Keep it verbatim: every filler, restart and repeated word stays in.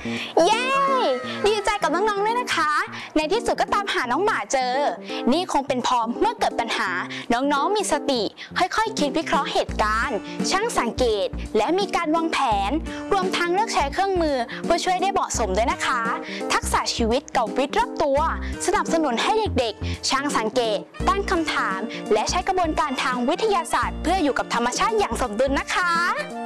เย้ดีใจกับน้องๆด้วยนะคะในที่สุดก็ตามหาน้องหมาเจอนี่คงเป็นเพราะเมื่อเกิดปัญหาน้องๆมีสติค่อยๆคิดวิเคราะห์เหตุการณ์ช่างสังเกตและมีการวางแผนรวมทั้งเลือกใช้เครื่องมือเพื่อช่วยได้เหมาะสมด้วยนะคะทักษะชีวิตกับวิทย์รอบตัวสนับสนุนให้เด็กๆช่างสังเกตตั้งคำถามและใช้กระบวนการทางวิทยาศาสตร์เพื่ออยู่กับธรรมชาติอย่างสมดุลนะคะ